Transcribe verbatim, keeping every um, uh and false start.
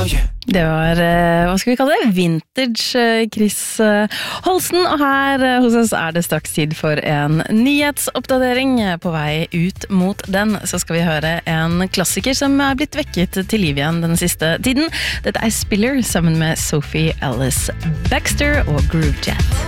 Det var, hva skal vi kalle det? Vintage Chris Holsten, og her hos oss er det straks tid for en nyhetsoppdatering. På vei ut mot den så skal vi høre en klassiker som er blitt vekket til liv igjen den siste tiden. Dette er Spiller sammen med Sophie Ellis Baxter og Groove Jet.